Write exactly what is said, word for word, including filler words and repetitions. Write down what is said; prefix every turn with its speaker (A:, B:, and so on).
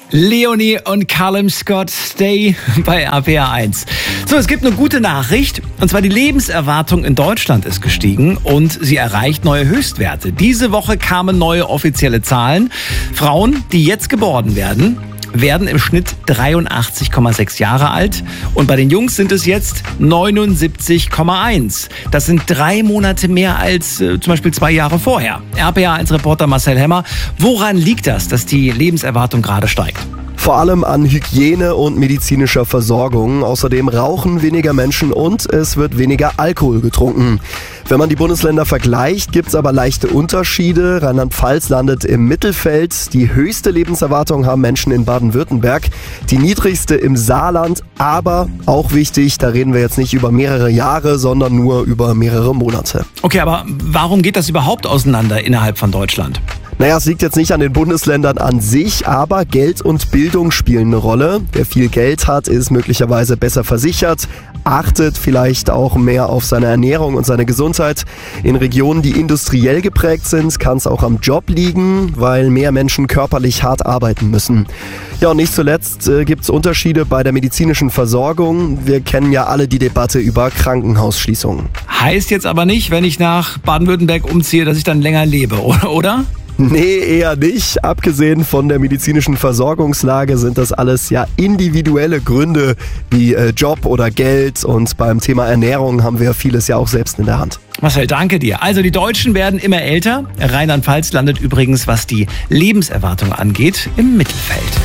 A: Leonie und Callum Scott, Stay bei R P R eins. So, es gibt eine gute Nachricht. Und zwar die Lebenserwartung in Deutschland ist gestiegen und sie erreicht neue Höchstwerte. Diese Woche kamen neue offizielle Zahlen. Frauen, die jetzt geboren werden, werden im Schnitt dreiundachtzig Komma sechs Jahre alt. Und bei den Jungs sind es jetzt neunundsiebzig Komma eins. Das sind drei Monate mehr als äh, zum Beispiel zwei Jahre vorher. R P R eins Reporter Marcel Hemmer. Woran liegt das, dass die Lebenserwartung gerade steigt?
B: Vor allem an Hygiene und medizinischer Versorgung. Außerdem rauchen weniger Menschen und es wird weniger Alkohol getrunken. Wenn man die Bundesländer vergleicht, gibt es aber leichte Unterschiede. Rheinland-Pfalz landet im Mittelfeld. Die höchste Lebenserwartung haben Menschen in Baden-Württemberg, die niedrigste im Saarland. Aber auch wichtig, da reden wir jetzt nicht über mehrere Jahre, sondern nur über mehrere Monate.
A: Okay, aber warum geht das überhaupt auseinander innerhalb von Deutschland?
B: Naja, es liegt jetzt nicht an den Bundesländern an sich, aber Geld und Bildung spielen eine Rolle. Wer viel Geld hat, ist möglicherweise besser versichert, achtet vielleicht auch mehr auf seine Ernährung und seine Gesundheit. In Regionen, die industriell geprägt sind, kann es auch am Job liegen, weil mehr Menschen körperlich hart arbeiten müssen. Ja, und nicht zuletzt äh, gibt es Unterschiede bei der medizinischen Versorgung. Wir kennen ja alle die Debatte über Krankenhausschließungen.
A: Heißt jetzt aber nicht, wenn ich nach Baden-Württemberg umziehe, dass ich dann länger lebe, oder? oder?
B: Nee, eher nicht. Abgesehen von der medizinischen Versorgungslage sind das alles ja individuelle Gründe wie äh, Job oder Geld. Und beim Thema Ernährung haben wir vieles ja auch selbst in der Hand.
A: Marcel, danke dir. Also die Deutschen werden immer älter. Rheinland-Pfalz landet übrigens, was die Lebenserwartung angeht, im Mittelfeld.